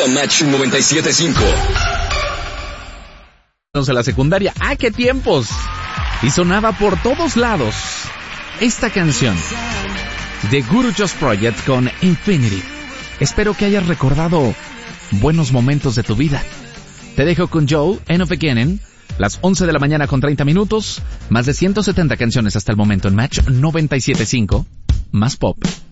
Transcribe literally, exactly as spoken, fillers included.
a Match noventa y siete punto cinco. De la secundaria, ¡ah, qué tiempos! Y sonaba por todos lados esta canción de Guru Just Project con Infinity. Espero que hayas recordado buenos momentos de tu vida. Te dejo con Joe, End of Beginning, las once de la mañana con treinta minutos, más de ciento setenta canciones hasta el momento en Match noventa y siete punto cinco, más pop.